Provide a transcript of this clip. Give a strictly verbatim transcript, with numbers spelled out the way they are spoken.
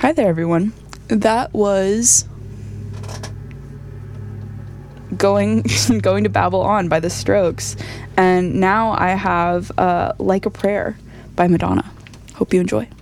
Hi there, everyone. That was going going to babble on by the Strokes, and now I have uh, Like a Prayer by Madonna. Hope you enjoy.